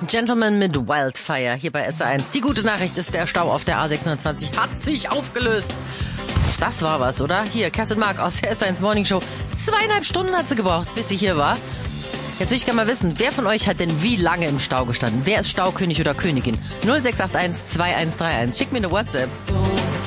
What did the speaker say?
Gentleman mit Wildfire hier bei SR1. Die gute Nachricht ist, der Stau auf der A620 hat sich aufgelöst. Das war was, oder? Hier, Kerstin Mark aus der SR1 Morning Show. 2,5 Stunden hat sie gebraucht, bis sie hier war. Jetzt will ich gerne mal wissen, wer von euch hat denn wie lange im Stau gestanden? Wer ist Staukönig oder Königin? 0681 2131. Schick mir eine WhatsApp.